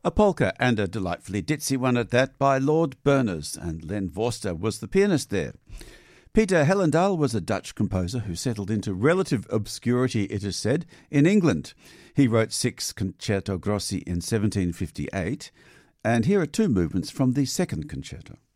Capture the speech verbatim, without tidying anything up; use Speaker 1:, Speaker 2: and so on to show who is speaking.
Speaker 1: A polka, and a delightfully ditzy one at that, by Lord Berners, and Len Vorster was the pianist there. Peter Hellendaal was a Dutch composer who settled into relative obscurity, it is said, in England. He wrote six concerto grossi in seventeen fifty-eight, and here are two movements from the second concerto.